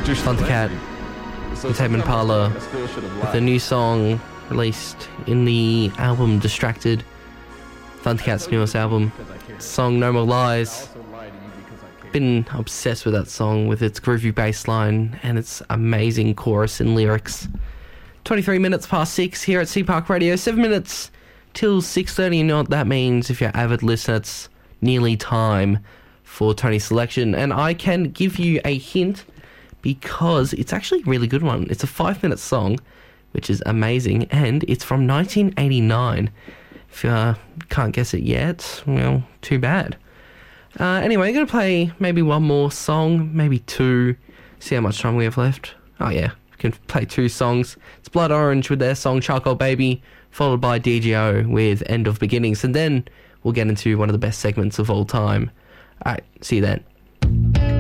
Thundercat and Tame Impala with a new song released in the album Distracted, Thundercat's newest album. Song No More Lies. Been obsessed with that song, with its groovy bass line and its amazing chorus and lyrics. 23 minutes past 6 here at C-Park Radio. 7 minutes till 6:30. You know what that means if you're an avid listener. It's nearly time for Tony's selection. And I can give you a hint because it's actually a really good one. It's a 5-minute song, which is amazing, and it's from 1989. If you can't guess it yet, well, too bad. Anyway, I'm going to play maybe one more song, maybe two. See how much time we have left. Oh yeah, we can play two songs. It's Blood Orange with their song Charcoal Baby, followed by DGO with End of Beginnings, and then we'll get into one of the best segments of all time. Alright, see you then.